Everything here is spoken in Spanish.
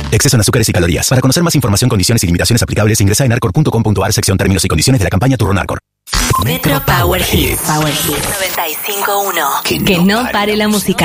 Exceso en azúcares y calorías. Para conocer más información, condiciones y limitaciones aplicables, ingresa en arcor.com.ar, sección términos y condiciones de la campaña Turrón Arcor. Metro Power Hits. Power Hits 95.1. Que no pare la música.